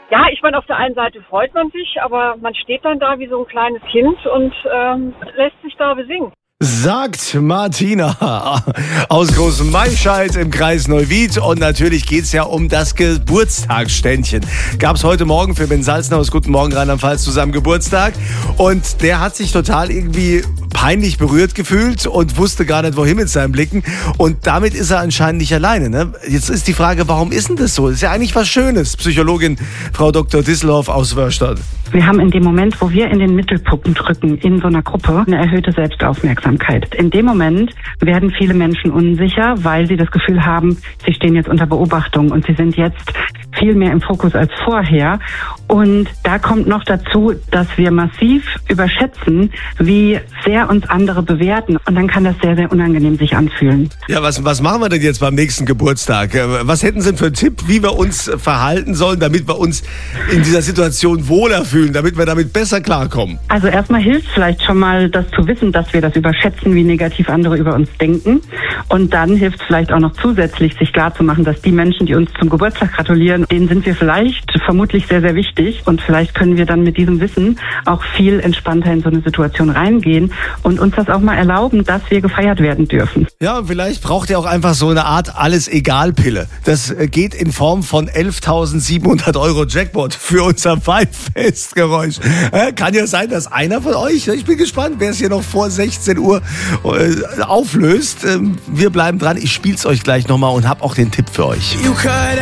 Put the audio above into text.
Ja, ich meine, auf der einen Seite freut man sich, aber man steht dann da wie so ein kleines Kind und lässt sich da besingen. Sagt Martina aus Großem Maischeid im Kreis Neuwied. Und natürlich geht's ja um das Geburtstagsständchen. Gab's heute Morgen für Ben Salzner aus Guten Morgen Rheinland-Pfalz zu seinem Geburtstag. Und der hat sich total irgendwie peinlich berührt gefühlt und wusste gar nicht, wohin mit seinen Blicken. Und damit ist er anscheinend nicht alleine. Ne? Jetzt ist die Frage, warum ist denn das so? Das ist ja eigentlich was Schönes. Psychologin Frau Dr. Disselhoff aus Wörstadt. Wir haben in dem Moment, wo wir in den Mittelpunkt rücken, in so einer Gruppe, eine erhöhte Selbstaufmerksamkeit. In dem Moment werden viele Menschen unsicher, weil sie das Gefühl haben, sie stehen jetzt unter Beobachtung und sie sind jetzt viel mehr im Fokus als vorher. Und da kommt noch dazu, dass wir massiv überschätzen, wie sehr uns andere bewerten. Und dann kann das sehr, sehr unangenehm sich anfühlen. Ja, was machen wir denn jetzt beim nächsten Geburtstag? Was hätten Sie denn für einen Tipp, wie wir uns verhalten sollen, damit wir uns in dieser Situation wohler fühlen, damit wir damit besser klarkommen? Also erstmal hilft vielleicht schon mal, das zu wissen, dass wir das überschätzen, wie negativ andere über uns denken. Und dann hilft es vielleicht auch noch zusätzlich, sich klarzumachen, dass die Menschen, die uns zum Geburtstag gratulieren, denen sind wir vermutlich sehr, sehr wichtig. Und vielleicht können wir dann mit diesem Wissen auch viel entspannter in so eine Situation reingehen und uns das auch mal erlauben, dass wir gefeiert werden dürfen. Ja, vielleicht braucht ihr auch einfach so eine Art Alles-Egal-Pille. Das geht in Form von 11.700 € Jackpot für unser Weinfestgeräusch. Kann ja sein, dass einer von euch, ich bin gespannt, wer es hier noch vor 16 Uhr auflöst. Wir bleiben dran. Ich spiel's euch gleich nochmal und habe auch den Tipp für euch.